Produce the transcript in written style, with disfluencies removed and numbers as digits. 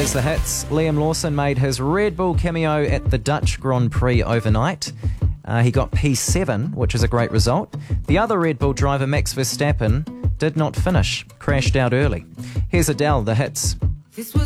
Here's the hits. Liam Lawson made his Red Bull cameo at the Dutch Grand Prix overnight. He got P7, which is a great result. The other Red Bull driver, Max Verstappen, did not finish, crashed out early. Here's Adele, the hits. This was